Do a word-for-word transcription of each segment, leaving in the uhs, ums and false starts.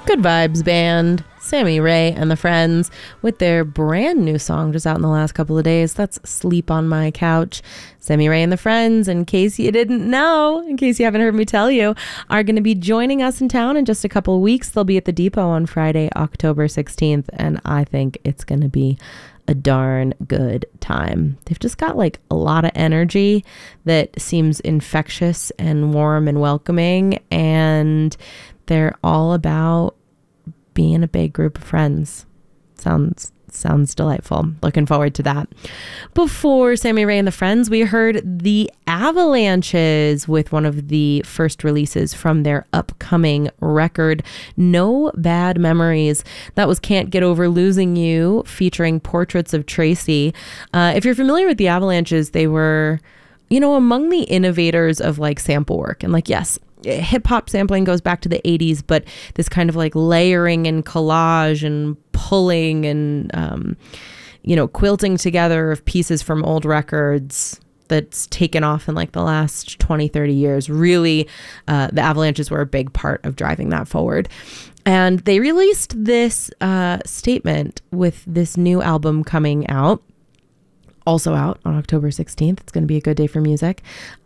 Good Vibes Band, Sammy Ray and the Friends, with their brand new song just out in the last couple of days. That's Sleep on My Couch. Sammy Ray and the Friends, in case you didn't know, in case you haven't heard me tell you, are going to be joining us in town in just a couple of weeks. They'll be at the Depot on Friday, October sixteenth, and I think it's going to be a darn good time. They've just got like a lot of energy that seems infectious and warm and welcoming, and they're all about being a big group of friends. Sounds sounds delightful. Looking forward to that. Before Sammy Ray and the Friends, we heard the Avalanches with one of the first releases from their upcoming record, No Bad Memories. That was Can't Get Over Losing You, featuring Portraits of Tracy. Uh, if you're familiar with the Avalanches, they were, you know, among the innovators of like sample work. And like, yes, hip hop sampling goes back to the eighties, but this kind of like layering and collage and pulling and, um, you know, quilting together of pieces from old records that's taken off in like the last twenty, thirty years. Really, uh, the Avalanches were a big part of driving that forward. And they released this uh, statement with this new album coming out, also out on October sixteenth. It's going to be a good day for music.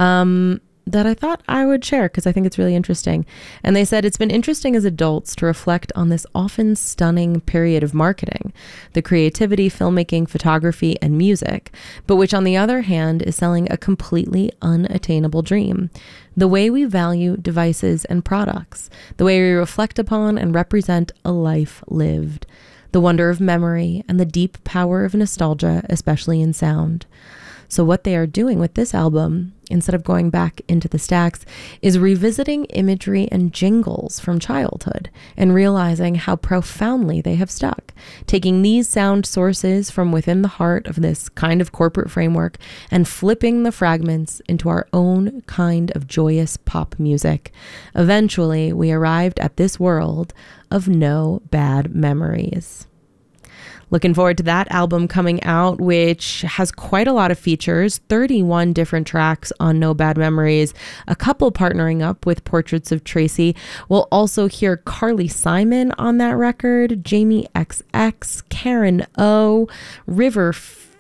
Um, that I thought I would share because I think it's really interesting. And they said, it's been interesting as adults to reflect on this often stunning period of marketing, the creativity, filmmaking, photography, and music, but which on the other hand is selling a completely unattainable dream. The way we value devices and products, the way we reflect upon and represent a life lived, the wonder of memory and the deep power of nostalgia, especially in sound. So what they are doing with this album, instead of going back into the stacks, is revisiting imagery and jingles from childhood and realizing how profoundly they have stuck, taking these sound sources from within the heart of this kind of corporate framework and flipping the fragments into our own kind of joyous pop music. Eventually, we arrived at this world of no bad memories. Looking forward to that album coming out, which has quite a lot of features, thirty-one different tracks on No Bad Memories, a couple partnering up with Portraits of Tracy. We'll also hear Carly Simon on that record, Jamie X X, Karen O, River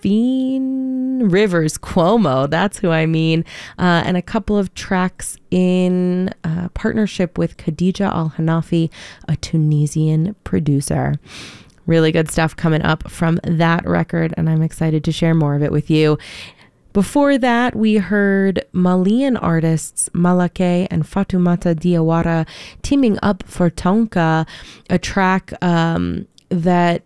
Fiend, Rivers Cuomo, that's who I mean, uh, and a couple of tracks in uh, partnership with Khadija Al-Hanafi, a Tunisian producer. Really good stuff coming up from that record, and I'm excited to share more of it with you. Before that, we heard Malian artists Malake and Fatoumata Diawara teaming up for Tonka, a track um, that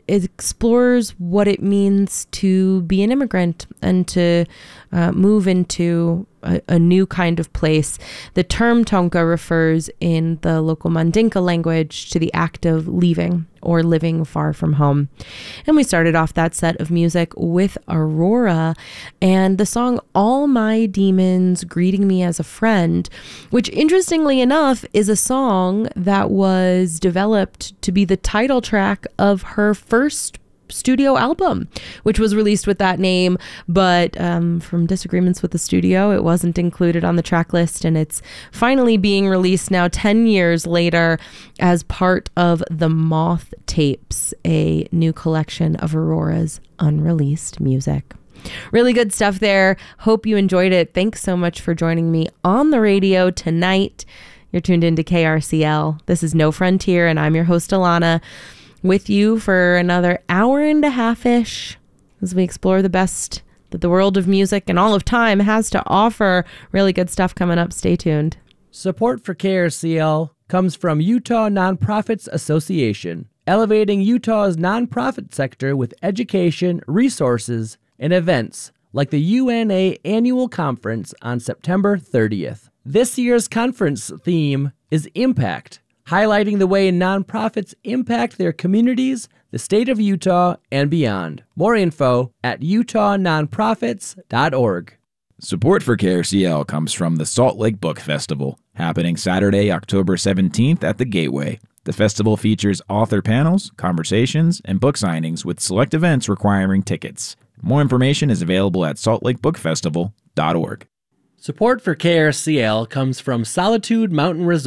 explores what it means to be an immigrant and to uh, move into a, a new kind of place. The term Tonka refers in the local Mandinka language to the act of leaving or living far from home. And we started off that set of music with Aurora and the song All My Demons Greeting Me as a Friend, which interestingly enough is a song that was developed to be the title track of her first studio album, which was released with that name, but um, from disagreements with the studio, it wasn't included on the track list, and it's finally being released now ten years later as part of the Moth Tapes, a new collection of Aurora's unreleased music. Really good stuff there. Hope you enjoyed it. Thanks so much for joining me on the radio tonight. You're tuned into K R C L. This is No Frontier, and I'm your host, Alana, with you for another hour and a half-ish as we explore the best that the world of music and all of time has to offer. Really good stuff coming up. Stay tuned. Support for K R C L comes from Utah Nonprofits Association, elevating Utah's nonprofit sector with education, resources, and events like the U N A Annual Conference on September thirtieth. This year's conference theme is Impact, highlighting the way nonprofits impact their communities, the state of Utah, and beyond. More info at utah nonprofits dot org. Support for K R C L comes from the Salt Lake Book Festival, happening Saturday, October seventeenth at the Gateway. The festival features author panels, conversations, and book signings with select events requiring tickets. More information is available at salt lake book festival dot org. Support for K R C L comes from Solitude Mountain Resort,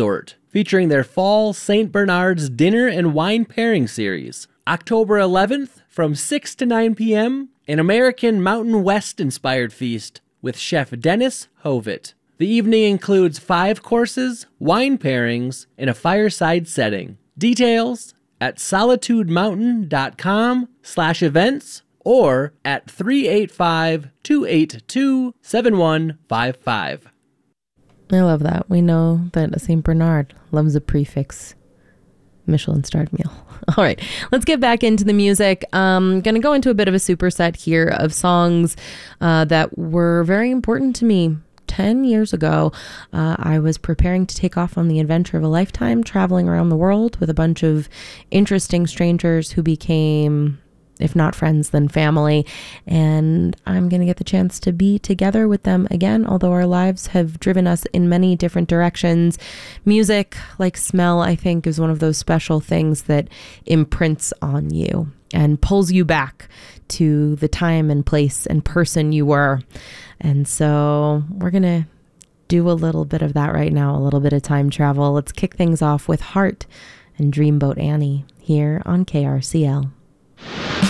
featuring their fall Saint Bernard's Dinner and Wine Pairing Series. October eleventh, from six to nine p.m., an American Mountain West-inspired feast with Chef Dennis Hovitt. The evening includes five courses, wine pairings, and a fireside setting. Details at solitudemountain.com slash events or at three eight five, two eight two, seven one five five. I love that. We know that Saint Bernard loves a prefix Michelin-starred meal. All right, let's get back into the music. I'm going to go into a bit of a superset here of songs uh, that were very important to me. ten years ago, uh, I was preparing to take off on the adventure of a lifetime, traveling around the world with a bunch of interesting strangers who became, if not friends, then family. And I'm going to get the chance to be together with them again, although our lives have driven us in many different directions. Music, like smell, I think is one of those special things that imprints on you and pulls you back to the time and place and person you were. And so we're going to do a little bit of that right now, a little bit of time travel. Let's kick things off with Heart and Dreamboat Annie here on K R C L.